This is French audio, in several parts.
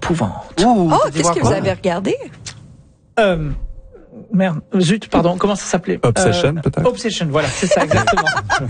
d'épouvante. Oh, qu'est-ce que vous avez regardé? Merde, zut, pardon, comment ça s'appelait? Obsession, peut-être? Obsession, voilà, c'est ça, exactement.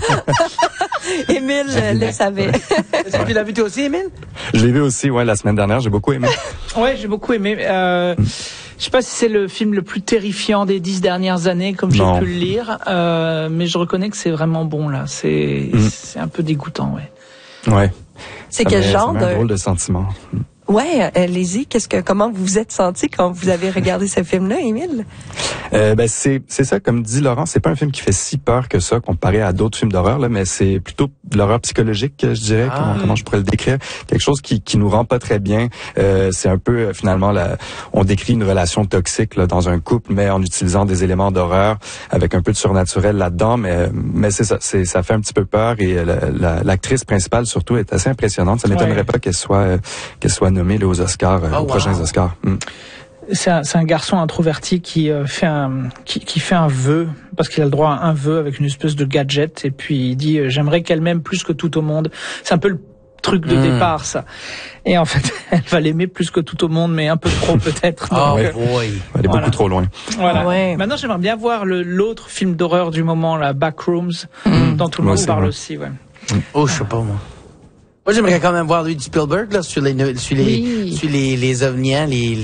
Émile le savait. Est-ce que tu l'as vu toi aussi, Émile? Je l'ai vu aussi, la semaine dernière, j'ai beaucoup aimé. Ouais, j'ai beaucoup aimé. Je sais pas si c'est le film le plus terrifiant des 10 dernières années, comme j'ai pu le lire, mais je reconnais que c'est vraiment bon, là. C'est un peu dégoûtant, ouais. Ouais. C'est quel genre un drôle de sentiment. Ouais, allez-y. Comment vous vous êtes senti quand vous avez regardé ce film-là, Émile? C'est ça, comme dit Laurent, c'est pas un film qui fait si peur que ça comparé à d'autres films d'horreur, là, mais c'est plutôt de l'horreur psychologique, je dirais. Comment je pourrais le décrire? Quelque chose qui nous rend pas très bien. C'est un peu, finalement, on décrit une relation toxique là, dans un couple, mais en utilisant des éléments d'horreur, avec un peu de surnaturel là-dedans, mais c'est ça, ça fait un petit peu peur, et l'actrice principale, surtout, est assez impressionnante. Ça m'étonnerait pas qu'elle soit nommée là, aux Oscars, aux prochains Oscars. C'est un garçon introverti qui fait un vœu, parce qu'il a le droit à un vœu avec une espèce de gadget, et puis il dit j'aimerais qu'elle m'aime plus que tout au monde. C'est un peu le truc de départ, ça. Et en fait, elle va l'aimer plus que tout au monde, mais un peu trop peut-être. Elle est beaucoup trop loin. Voilà. Ouais. Maintenant, j'aimerais bien voir l'autre film d'horreur du moment, là, Backrooms, dont tout le monde parle aussi. Ouais. Oh, je sais pas, moi. Moi, j'aimerais quand même voir lui du Spielberg, là, sur les ovnis,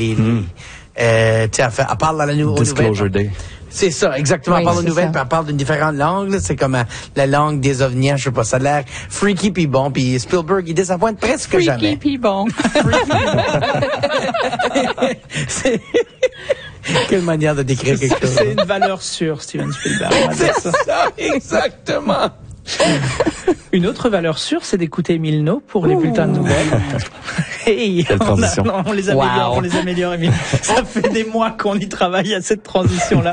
elle parle à la nouvelle. Disclosure Day. C'est ça, exactement. Elle parle aux nouvelles, puis elle parle d'une différente langue, là. C'est comme la langue des ovnis, je sais pas, ça a l'air freaky pis bon, puis Spielberg, il déçappointe presque jamais. Freaky pis bon. Quelle manière de décrire quelque chose. C'est une valeur sûre, Steven Spielberg. C'est ça, exactement. Une autre valeur sûre, c'est d'écouter Émile No pour les bulletins de nouvelles. Hey, quelle transition. On les améliore, Émile. Ça fait des mois qu'on y travaille à cette transition-là.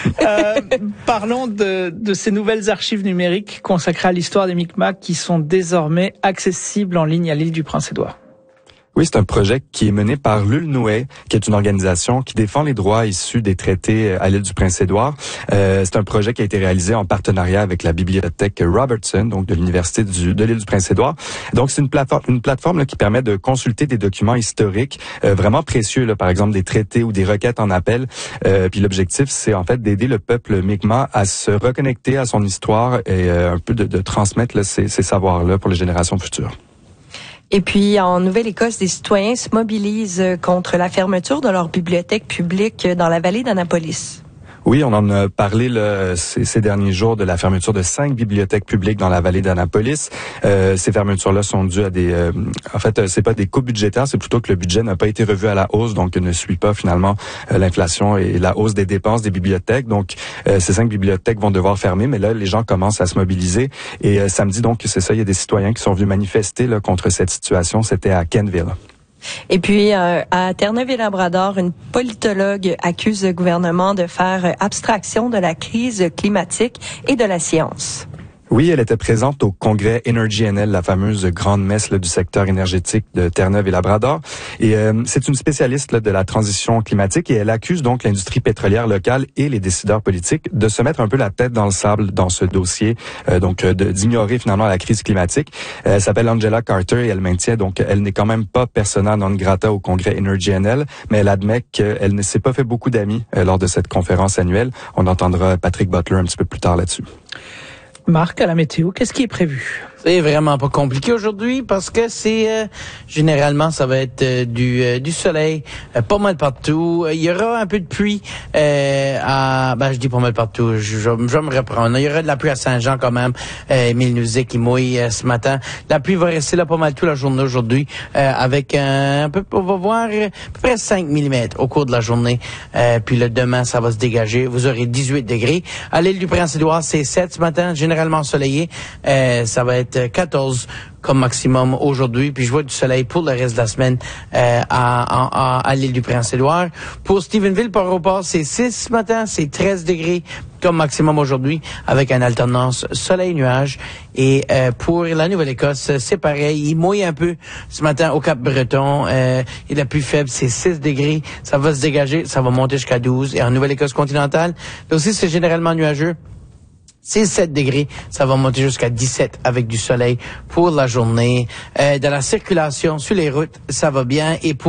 Parlons de ces nouvelles archives numériques consacrées à l'histoire des Micmacs qui sont désormais accessibles en ligne à l'île du Prince-Édouard. Oui, c'est un projet qui est mené par l'ULNUE, qui est une organisation qui défend les droits issus des traités à l'île du Prince-Édouard. C'est un projet qui a été réalisé en partenariat avec la bibliothèque Robertson, donc de l'université de l'île du Prince-Édouard. Donc, c'est une plateforme là, qui permet de consulter des documents historiques vraiment précieux, là, par exemple des traités ou des requêtes en appel. Puis l'objectif, c'est en fait d'aider le peuple Mi'kmaq à se reconnecter à son histoire et un peu de transmettre là, ces savoirs-là pour les générations futures. Et puis, en Nouvelle-Écosse, des citoyens se mobilisent contre la fermeture de leur bibliothèque publique dans la vallée d'Annapolis. Oui, on en a parlé ces derniers jours de la fermeture de 5 bibliothèques publiques dans la vallée d'Annapolis. Ces fermetures-là sont dues à c'est pas des coupes budgétaires, c'est plutôt que le budget n'a pas été revu à la hausse, donc ne suit pas finalement l'inflation et la hausse des dépenses des bibliothèques. Donc, ces 5 bibliothèques vont devoir fermer, mais là, les gens commencent à se mobiliser. Et samedi, donc, c'est ça, il y a des citoyens qui sont venus manifester là, contre cette situation. C'était à Kenville. Et puis, à Terre-Neuve-et-Labrador, une politologue accuse le gouvernement de faire abstraction de la crise climatique et de la science. Oui, elle était présente au congrès Energy NL, la fameuse grande messe là, du secteur énergétique de Terre-Neuve et Labrador. Et c'est une spécialiste là, de la transition climatique et elle accuse donc l'industrie pétrolière locale et les décideurs politiques de se mettre un peu la tête dans le sable dans ce dossier, d'ignorer finalement la crise climatique. Elle s'appelle Angela Carter et elle maintient donc elle n'est quand même pas persona non grata au congrès Energy NL, mais elle admet qu'elle ne s'est pas fait beaucoup d'amis lors de cette conférence annuelle. On entendra Patrick Butler un petit peu plus tard là-dessus. Marc, à la météo, qu'est-ce qui est prévu? C'est vraiment pas compliqué aujourd'hui parce que c'est généralement ça va être du soleil pas mal partout. Il y aura un peu de pluie je dis pas mal partout. Je vais me reprendre. Il y aura de la pluie à Saint-Jean quand même. Émile nous disait qu'il mouille ce matin. La pluie va rester là pas mal toute la journée aujourd'hui avec on va voir à peu près 5 mm au cours de la journée. Puis le demain ça va se dégager. Vous aurez 18 degrés. À l'île du Prince-Édouard c'est 7 ce matin, généralement ensoleillé. Ça va être 14 comme maximum aujourd'hui, puis je vois du soleil pour le reste de la semaine à l'île du Prince-Édouard. Pour Stephenville, Port-au-Port, c'est 6 ce matin, c'est 13 degrés comme maximum aujourd'hui, avec une alternance soleil-nuage. Et pour la Nouvelle-Écosse, c'est pareil, il mouille un peu ce matin au Cap-Breton, et la plus faible, c'est 6 degrés, ça va se dégager, ça va monter jusqu'à 12. Et en Nouvelle-Écosse continentale, là aussi, c'est généralement nuageux. C'est 7 degrés, ça va monter jusqu'à 17 avec du soleil pour la journée. De la circulation sur les routes, ça va bien. Et pour